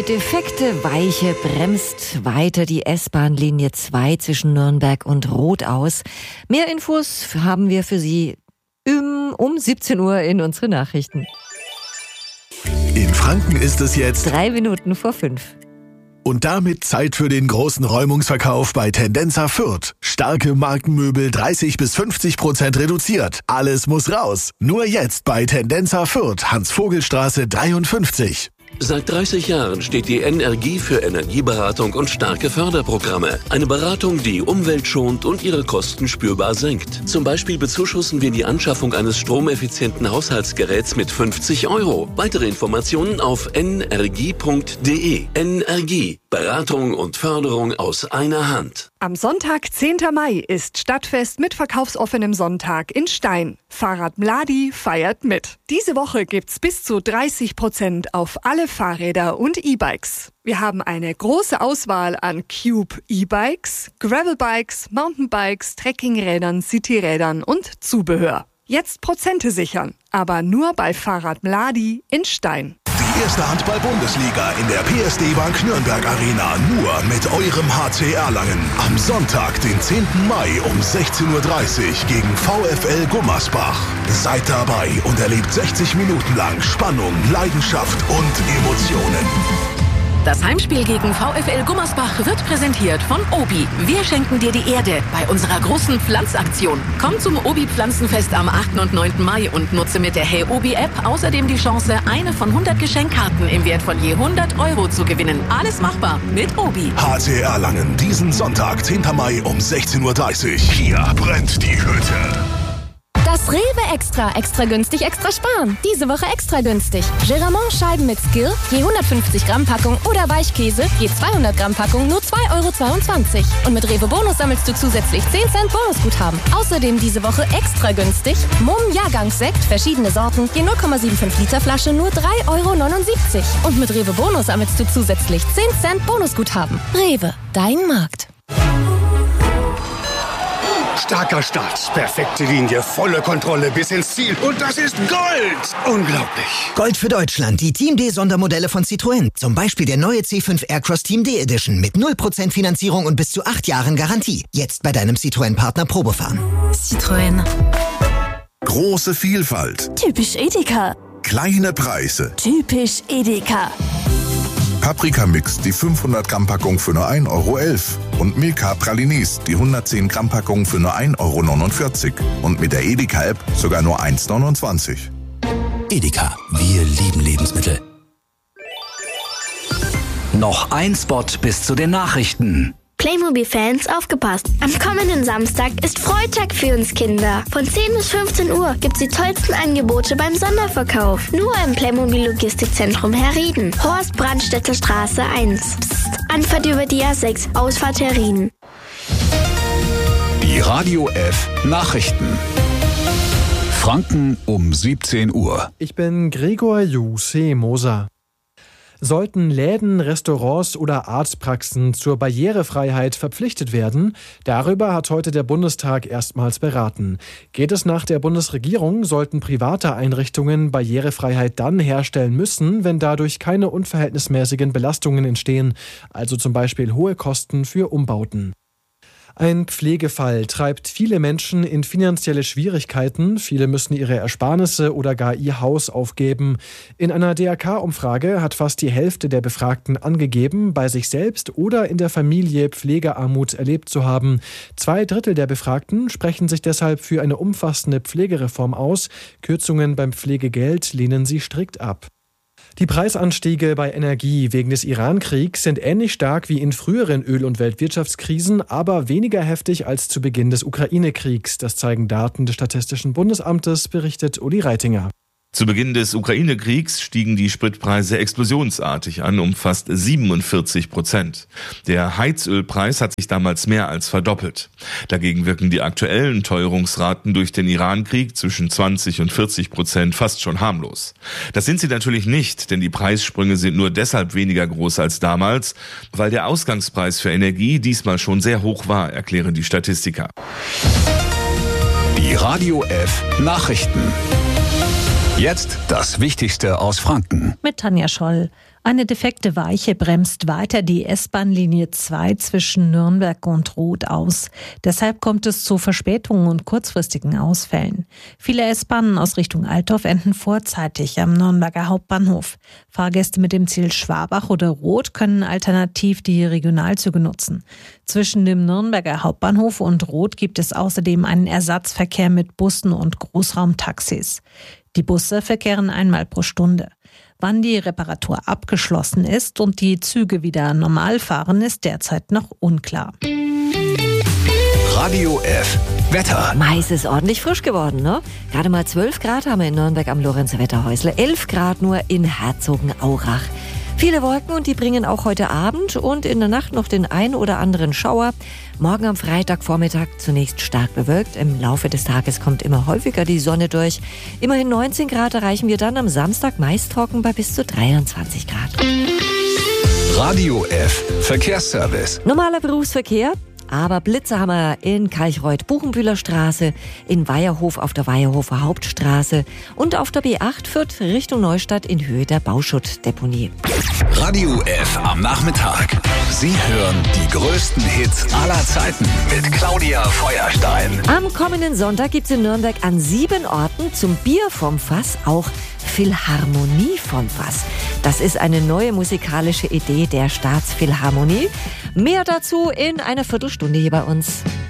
Eine defekte Weiche bremst weiter die S-Bahn-Linie 2 zwischen Nürnberg und Roth aus. Mehr Infos haben wir für Sie um 17 Uhr in unseren Nachrichten. In Franken ist es jetzt 3 Minuten vor 5. Und damit Zeit für den großen Räumungsverkauf bei Tendenza Fürth. Starke Markenmöbel 30-50% reduziert. Alles muss raus. Nur jetzt bei Tendenza Fürth, Hans-Vogel-Straße 53. Seit 30 Jahren steht die NRGIE für Energieberatung und starke Förderprogramme. Eine Beratung, die Umwelt schont und ihre Kosten spürbar senkt. Zum Beispiel bezuschussen wir die Anschaffung eines stromeffizienten Haushaltsgeräts mit 50 €. Weitere Informationen auf nrgie.de. NRGIE. Beratung und Förderung aus einer Hand. Am Sonntag, 10. Mai, ist Stadtfest mit verkaufsoffenem Sonntag in Stein. Fahrrad Mladi feiert mit. Diese Woche gibt's bis zu 30% auf alle Fahrräder und E-Bikes. Wir haben eine große Auswahl an Cube E-Bikes, Gravelbikes, Mountainbikes, Trekkingrädern, Cityrädern und Zubehör. Jetzt Prozente sichern, aber nur bei Fahrrad Mladi in Stein. Die erste Handball-Bundesliga in der PSD Bank Nürnberg Arena, nur mit eurem HC Erlangen. Am Sonntag, den 10. Mai um 16:30 Uhr gegen VfL Gummersbach. Seid dabei und erlebt 60 Minuten lang Spannung, Leidenschaft und Emotionen. Das Heimspiel gegen VfL Gummersbach wird präsentiert von Obi. Wir schenken dir die Erde bei unserer großen Pflanzaktion. Komm zum Obi-Pflanzenfest am 8. und 9. Mai und nutze mit der Hey Obi-App außerdem die Chance, eine von 100 Geschenkkarten im Wert von je 100 € zu gewinnen. Alles machbar mit Obi. HC Erlangen, diesen Sonntag, 10. Mai um 16:30 Uhr. Hier brennt die Hütte. Das Rewe Extra günstig, extra sparen. Diese Woche extra günstig. Geramont-Scheiben mit Skill, je 150 Gramm Packung oder Weichkäse, je 200 Gramm Packung, nur 2,22 €. Und mit Rewe Bonus sammelst du zusätzlich 10 Cent Bonusguthaben. Außerdem diese Woche extra günstig. Mumm Jahrgangssekt, verschiedene Sorten, je 0,75 Liter Flasche, nur 3,79 €. Und mit Rewe Bonus sammelst du zusätzlich 10 Cent Bonusguthaben. Rewe, dein Markt. Starker Start, perfekte Linie, volle Kontrolle bis ins Ziel. Und das ist Gold! Unglaublich. Gold für Deutschland, die Team D Sondermodelle von Citroën. Zum Beispiel der neue C5 Aircross Team D Edition mit 0% Finanzierung und bis zu 8 Jahren Garantie. Jetzt bei deinem Citroën-Partner Probefahren. Citroën. Große Vielfalt. Typisch Edeka. Kleine Preise. Typisch Edeka. Paprika-Mix, die 500 Gramm Packung für nur 1,11 € und Milka Pralines, die 110 Gramm Packung für nur 1,49 € und mit der Edeka-App sogar nur 1,29 €. Edeka, wir lieben Lebensmittel. Noch ein Spot bis zu den Nachrichten. Playmobil-Fans, aufgepasst! Am kommenden Samstag ist Freitag für uns Kinder. Von 10 bis 15 Uhr gibt's die tollsten Angebote beim Sonderverkauf. Nur im Playmobil-Logistikzentrum Herrieden. Horst-Brandstätter Straße 1. Psst, Anfahrt über die A6, Ausfahrt Herrieden. Die Radio F Nachrichten. Franken um 17 Uhr. Ich bin Gregor Moser. Sollten Läden, Restaurants oder Arztpraxen zur Barrierefreiheit verpflichtet werden? Darüber hat heute der Bundestag erstmals beraten. Geht es nach der Bundesregierung, sollten private Einrichtungen Barrierefreiheit dann herstellen müssen, wenn dadurch keine unverhältnismäßigen Belastungen entstehen, also zum Beispiel hohe Kosten für Umbauten. Ein Pflegefall treibt viele Menschen in finanzielle Schwierigkeiten. Viele müssen ihre Ersparnisse oder gar ihr Haus aufgeben. In einer DRK-Umfrage hat fast die Hälfte der Befragten angegeben, bei sich selbst oder in der Familie Pflegearmut erlebt zu haben. 2/3 der Befragten sprechen sich deshalb für eine umfassende Pflegereform aus. Kürzungen beim Pflegegeld lehnen sie strikt ab. Die Preisanstiege bei Energie wegen des Iran-Kriegs sind ähnlich stark wie in früheren Öl- und Weltwirtschaftskrisen, aber weniger heftig als zu Beginn des Ukraine-Kriegs. Das zeigen Daten des Statistischen Bundesamtes, berichtet Uli Reitinger. Zu Beginn des Ukraine-Kriegs stiegen die Spritpreise explosionsartig an, um fast 47%. Der Heizölpreis hat sich damals mehr als verdoppelt. Dagegen wirken die aktuellen Teuerungsraten durch den Iran-Krieg zwischen 20 und 40% fast schon harmlos. Das sind sie natürlich nicht, denn die Preissprünge sind nur deshalb weniger groß als damals, weil der Ausgangspreis für Energie diesmal schon sehr hoch war, erklären die Statistiker. Die Radio F Nachrichten. Jetzt das Wichtigste aus Franken. Mit Tanja Scholl. Eine defekte Weiche bremst weiter die S-Bahn-Linie 2 zwischen Nürnberg und Roth aus. Deshalb kommt es zu Verspätungen und kurzfristigen Ausfällen. Viele S-Bahnen aus Richtung Altdorf enden vorzeitig am Nürnberger Hauptbahnhof. Fahrgäste mit dem Ziel Schwabach oder Roth können alternativ die Regionalzüge nutzen. Zwischen dem Nürnberger Hauptbahnhof und Roth gibt es außerdem einen Ersatzverkehr mit Bussen und Großraumtaxis. Die Busse verkehren einmal pro Stunde. Wann die Reparatur abgeschlossen ist und die Züge wieder normal fahren, ist derzeit noch unklar. Radio F. Wetter. Mais ist ordentlich frisch geworden, ne? Gerade mal 12 Grad haben wir in Nürnberg am Lorenzer Wetterhäusle, 11 Grad nur in Herzogenaurach. Viele Wolken und die bringen auch heute Abend und in der Nacht noch den ein oder anderen Schauer. Morgen am Freitagvormittag zunächst stark bewölkt. Im Laufe des Tages kommt immer häufiger die Sonne durch. Immerhin 19 Grad erreichen wir dann am Samstag, meist trocken bei bis zu 23 Grad. Radio F. Verkehrsservice. Normaler Berufsverkehr. Aber Blitze haben wir in Kalchreuth-Buchenbühler Straße, in Weierhof auf der Weierhofer Hauptstraße und auf der B8 Fürth Richtung Neustadt in Höhe der Bauschuttdeponie. Radio F am Nachmittag. Sie hören die größten Hits aller Zeiten mit Claudia Feuerstein. Am kommenden Sonntag gibt es in Nürnberg an 7 Orten zum Bier vom Fass auch Philharmonie vom Fass. Das ist eine neue musikalische Idee der Staatsphilharmonie. Mehr dazu in einer Viertelstunde hier bei uns.